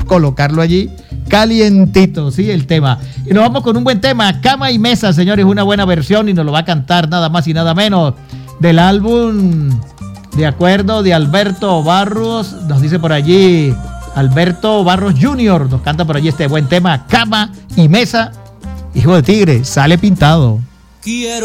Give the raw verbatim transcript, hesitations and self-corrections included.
colocarlo allí calientito, sí, el tema. Y nos vamos con un buen tema, Cama y Mesa, señores, una buena versión y nos lo va a cantar nada más y nada menos del álbum, de acuerdo, de Alberto Barros, nos dice por allí Alberto Barros junior, nos canta por allí este buen tema, Cama y Mesa, hijo de tigre, sale pintado. Quiero